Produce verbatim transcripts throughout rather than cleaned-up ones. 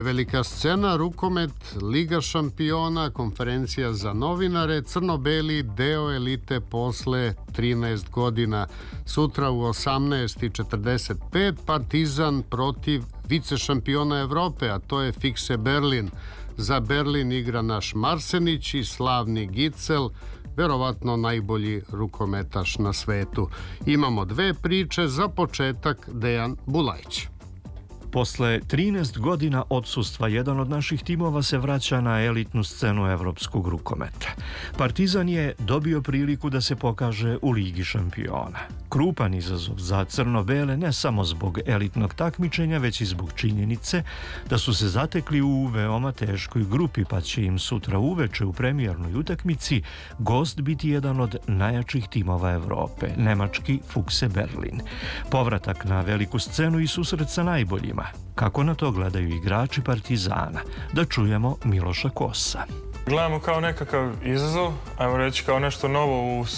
Velika scena, rukomet, Liga šampiona, konferencija za novinare, crno-beli deo elite posle trinaest godina. Sutra u osamnaest i četrdeset pet Partizan protiv vice šampiona Evrope, a to je Fikse Berlin. Za Berlin igra naš Marsenić i slavni Gicel, verovatno najbolji rukometaš na svetu. Imamo dve priče, za početak Dejan Bulajić. Posle trinaest godina odsustva, jedan od naših timova se vraća na elitnu scenu evropskog rukometa. Partizan je dobio priliku da se pokaže u Ligi šampiona. Krupan izazov za crno-bele ne samo zbog elitnog takmičenja, već i zbog činjenice da su se zatekli u veoma teškoj grupi, pa će im sutra uveče u premijernoj utakmici gost biti jedan od najjačih timova Evrope, nemački Fikse Berlin. Povratak na veliku scenu i susret sa najboljima. Kako na to gledaju igrači Partizana? Da čujemo Miloša Kosa. Gledamo kao nekakav izazov, ajmo reći kao nešto novo u,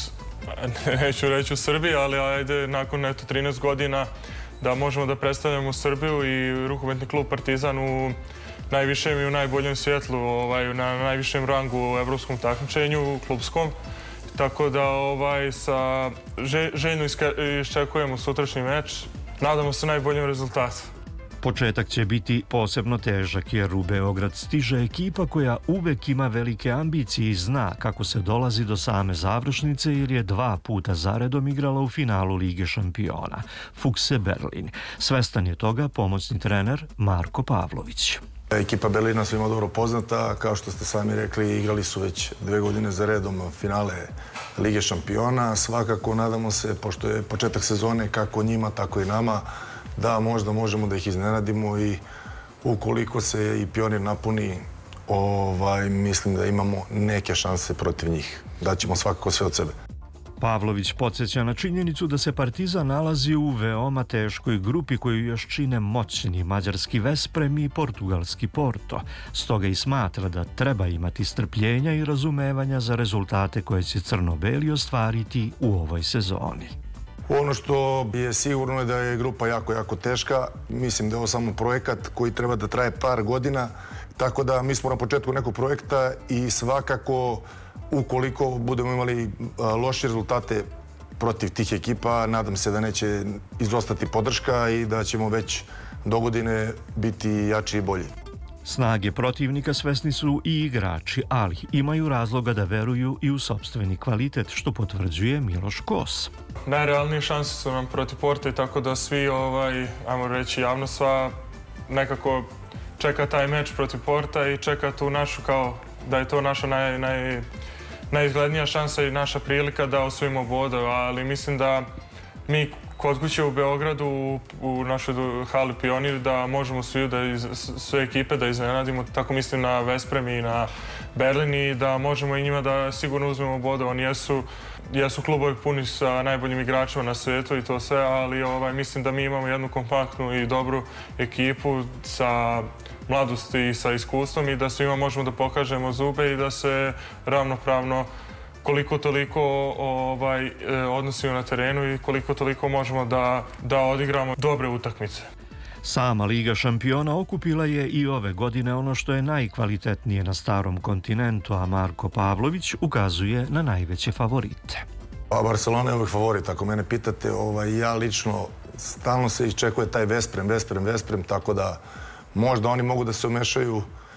neću reći u Srbiji, ali ajde nakon eto trinaest godina da možemo da predstavljamo Srbiju i rukometni klub Partizan u najvišem i u najboljem svjetlu, ovaj, na najvišem rangu u evropskom takmičenju, klubskom. Tako da ovaj, sa že, željno iščekujemo sutrašnji meč. Nadamo se najboljem rezultatu. Početak će biti posebno težak jer u Beograd stiže ekipa koja uvek ima velike ambicije i zna kako se dolazi do same završnice jer je dva puta zaredom igrala u finalu Lige šampiona, Fikse Berlin. Svestan je toga pomoćni trener Marko Pavlović. Ekipa Berlina svima dobro poznata, kao što ste sami rekli, igrali su već dve godine za redom finale Lige šampiona. Svakako nadamo se, pošto je početak sezone kako njima, tako i nama, da možda možemo da ih iznenadimo i ukoliko se i Pionir napuni, ovaj, mislim da imamo neke šanse protiv njih. Daćemo svakako sve od sebe. Pavlović podsjeća na činjenicu da se Partizan nalazi u veoma teškoj grupi koju još čine moćni mađarski Vesprem i portugalski Porto. Stoga i smatra da treba imati strpljenja i razumevanja za rezultate koje će crno-beli ostvariti u ovoj sezoni. Ono što je sigurno je da je grupa jako, jako teška. Mislim da je ovo samo projekat koji treba da traje par godina. Tako da mi smo na početku nekog projekta i svakako ukoliko budemo imali loše rezultate protiv tih ekipa, nadam se da neće izostati podrška i da ćemo već do godine biti jači i bolji. Snage protivnika svesni su i igrači, ali imaju razloga da veruju i u sopstveni kvalitet, što potvrđuje Miloš Kos. Najrealnije šanse su nam protiv Porta i tako da svi, ovaj, ajmo reći, javnost sva nekako čeka taj meč protiv Porta i čeka tu našu kao da je to naša naj, naj, najizglednija šansa i naša prilika da osvojimo bod, ali mislim da mi kod kuće u Beogradu, u, u našoj hali Pionir, da možemo svi, da iz, sve ekipe da iznenadimo. Tako mislim na Vesprem i na Berlin i da možemo i njima da sigurno uzmemo bodove. Oni jesu, jesu klubovi puni sa najboljim igračima na svijetu i to sve, ali ovaj, mislim da mi imamo jednu kompaktnu i dobru ekipu sa mladosti i sa iskustvom i da svima možemo da pokažemo zube i da se ravnopravno koliko toliko ovaj, odnosimo na terenu i koliko toliko možemo da, da odigramo dobre utakmice. Sama Liga šampiona okupila je i ove godine ono što je najkvalitetnije na starom kontinentu, a Marko Pavlović ukazuje na najveće favorite. Pa Barcelona je uvijek favorit, ako mene pitate. Ovaj, ja lično stalno se iščekuje taj Vesprem, Vesprem, Vesprem, tako da možda oni mogu da se umešaju.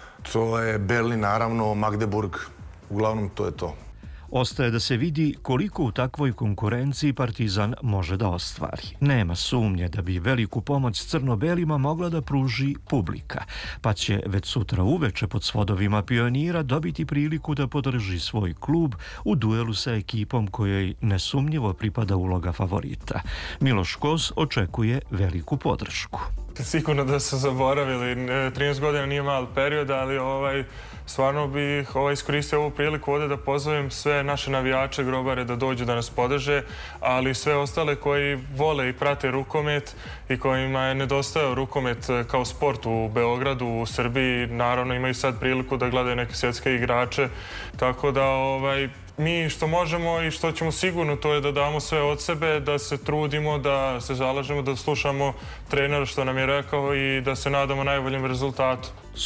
To je Berlin, naravno, Magdeburg, uglavnom to je to. Ostaje da se vidi koliko u takvoj konkurenciji Partizan može da ostvari. Nema sumnje da bi veliku pomoć crno-belima mogla da pruži publika, pa će već sutra uveče pod svodovima Pionira dobiti priliku da podrži svoj klub u duelu sa ekipom kojoj nesumnjivo pripada uloga favorita. Miloš Kos očekuje veliku podršku. Sigurno da su zaboravili, trinaest godina nije mal period, ali ovaj, stvarno bih ovaj, iskoristio ovu priliku ovdje da pozovem sve naše navijače, grobare da dođu da nas podrže, ali sve ostale koji vole i prate rukomet i kojima je nedostajao rukomet kao sport u Beogradu, u Srbiji, naravno imaju sad priliku da gledaju neke svjetske igrače, tako da ovaj, mi što možemo i što ćemo sigurno, to je da damo sve od sebe, da se trudimo, da se zalažemo, da slušamo trenera što nam je rekao i da se nadamo najboljem rezultatu.